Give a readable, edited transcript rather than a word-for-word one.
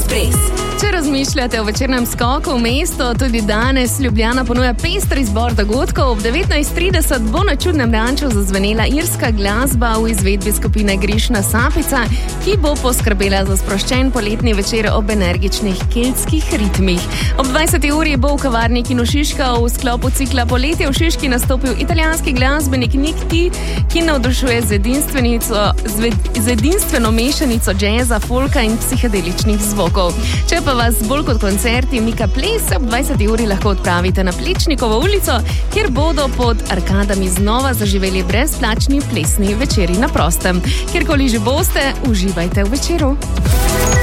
Ekspres. Če razmišljate o večernem skoku v mesto, tudi danes Ljubljana ponuja pester izbor dogodkov. Ob 19:30 bo na Čudnem ranču zazvenela irska glasba v izvedbi skupine Grišna Sapica, ki bo poskrbela za sproščen poletni večer ob energičnih keltskih ritmih. Ob 20. uri bo v kavarni Kino Šiška v sklopu cikla Poletje v Šiški nastopil italijanski glasbenik Nick T, ki navdušuje z edinstveno mešanico džeza, folka in psihedeličnih zvokov. Če pa vas bolj kot koncerti mika ples, ob 20. uri lahko odpravite na Plečnikovo ulico, kjer bodo pod arkadami znova zaživeli brezplačni plesni večeri na prostem. Kjerkoli že boste, uživajte v večeru.